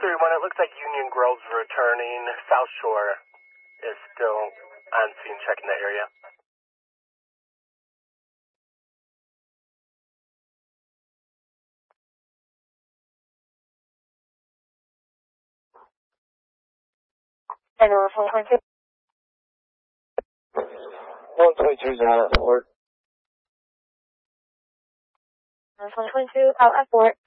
631, it looks like Union Grove's returning. South Shore is still on scene checking the area. And 122. 122 is out at Fort. 122 out at Fort.